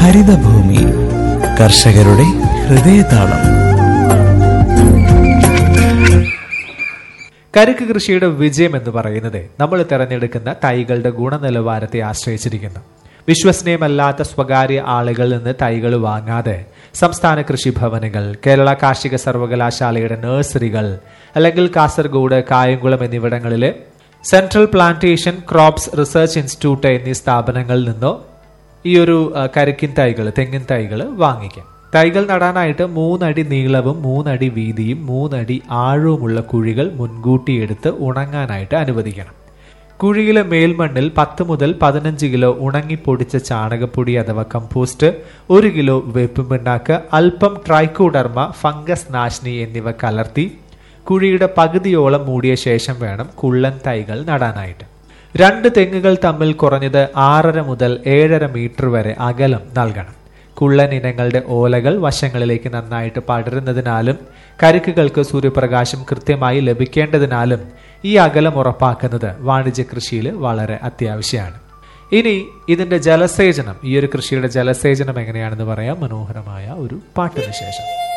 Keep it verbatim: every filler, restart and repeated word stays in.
ഹരിതഭൂമി കർഷകരുടെ ഹൃദയതാളം. കരിക്ക് കൃഷിയുടെ വിജയം എന്ന് പറയുന്നത് നമ്മൾ തിരഞ്ഞെടുക്കുന്ന തൈകളുടെ ഗുണനിലവാരത്തെ ആശ്രയിച്ചിരിക്കുന്നു. വിശ്വസനീയമല്ലാത്ത സ്വകാര്യ ആളുകളിൽ നിന്ന് തൈകൾ വാങ്ങാതെ സംസ്ഥാന കൃഷിഭവനുകൾ, കേരള കാർഷിക സർവകലാശാലയുടെ നഴ്സറികൾ, അല്ലെങ്കിൽ കാസർഗോഡ്, കായംകുളം എന്നിവിടങ്ങളിലെ central plantation crops research institute എന്നീ സ്ഥാപനങ്ങളിൽ നിന്നോ ഈ ഒരു കരിക്കിൻ തൈകൾ, തെങ്ങിൻ തൈകൾ വാങ്ങിക്കാം. തൈകൾ നടാനായിട്ട് മൂന്നടി നീളവും മൂന്നടി വീതിയും മൂന്നടി ആഴവുമുള്ള കുഴികൾ മുൻകൂട്ടി എടുത്ത് ഉണങ്ങാനായിട്ട് അനുവദിക്കണം. കുഴിയിലെ മേൽമണ്ണിൽ പത്ത് മുതൽ പതിനഞ്ച് കിലോ ഉണങ്ങിപ്പൊടിച്ച ചാണകപ്പൊടി അഥവാ കമ്പോസ്റ്റ്, ഒരു കിലോ വേപ്പിൻ പിണ്ണാക്ക്, അല്പം ട്രൈക്കോഡർമ, ഫംഗസ് നാശിനി എന്നിവ കലർത്തി കുഴിയുടെ പകുതിയോളം മൂടിയ ശേഷം വേണം കുള്ളൻ തൈകൾ നടാനായിട്ട്. രണ്ട് തെങ്ങുകൾ തമ്മിൽ കുറഞ്ഞത് ആറര മുതൽ ഏഴര മീറ്റർ വരെ അകലം നൽകണം. കുള്ളൻ ഇനങ്ങളുടെ ഓലകൾ വശങ്ങളിലേക്ക് നന്നായിട്ട് പടരുന്നതിനാലും കരിക്കുകൾക്ക് സൂര്യപ്രകാശം കൃത്യമായി ലഭിക്കേണ്ടതിനാലും ഈ അകലം ഉറപ്പാക്കുന്നത് വാണിജ്യ കൃഷിയിൽ വളരെ അത്യാവശ്യമാണ്. ഇനി ഇതിന്റെ ജലസേചനം, ഈ ഒരു കൃഷിയുടെ ജലസേചനം എങ്ങനെയാണെന്ന് പറയാം മനോഹരമായ ഒരു പാട്ടിന് ശേഷം.